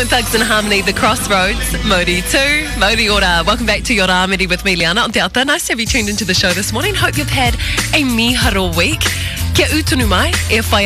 Bone Thugs and Harmony, The Crossroads, Modi 2, Modi Ora. Welcome back to Your Āmiri with me, Liana. On te ata, nice to have you tuned into the show this morning. Hope you've had a miharo week. Kia utunu mai, e whai